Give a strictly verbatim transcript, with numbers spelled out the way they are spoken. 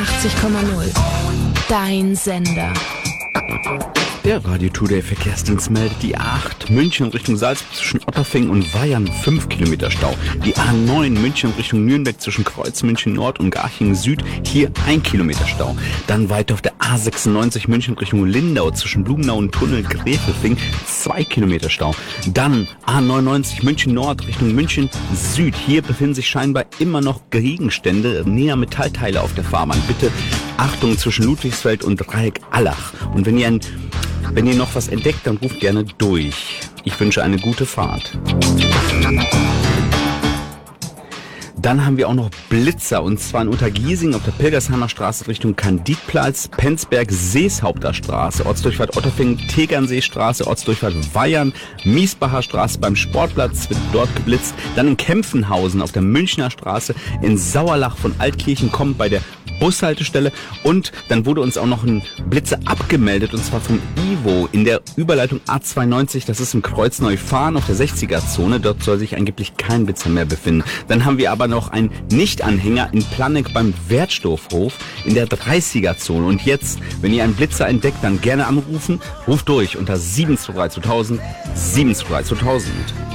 achtzig Komma null. Dein Sender. Der Radio Today Verkehrsdienst meldet die A acht München Richtung Salzburg zwischen Otterfingen und Weyern fünf Kilometer Stau. Die A neun München Richtung Nürnberg zwischen Kreuz München Nord und Garching Süd, hier ein Kilometer Stau. Dann weiter auf der A sechsundneunzig München Richtung Lindau zwischen Blumenau und Tunnel Gräfelfing, zwei Kilometer Stau. Dann A neunundneunzig München Nord Richtung München Süd, hier befinden sich scheinbar immer noch Gegenstände, näher Metallteile auf der Fahrbahn. Bitte Achtung zwischen Ludwigsfeld und Dreieck Allach. Und wenn ihr ein Wenn ihr noch was entdeckt, dann ruft gerne durch. Ich wünsche eine gute Fahrt. Dann haben wir auch noch Blitzer, und zwar in Untergiesing auf der Pilgersheimer Straße Richtung Kandidplatz, Penzberg, Seeshaupter Straße, Ortsdurchfahrt Otterfingen, Tegernseestraße, Ortsdurchfahrt Weyern, Miesbacher Straße beim Sportplatz wird dort geblitzt. Dann in Kempfenhausen auf der Münchner Straße, in Sauerlach von Altkirchen kommt bei der Bushaltestelle, und dann wurde uns auch noch ein Blitzer abgemeldet, und zwar vom Ivo in der Überleitung A zweiundneunzig, das ist im Kreuz Neufahren auf der sechziger-Zone, dort soll sich angeblich kein Blitzer mehr befinden. Dann haben wir aber noch einen Nicht-Anhänger in Planegg beim Wertstoffhof in der dreißiger-Zone, und jetzt, wenn ihr einen Blitzer entdeckt, dann gerne anrufen, ruft durch unter sieben zwei drei zweitausend, sieben zwei drei zweitausend.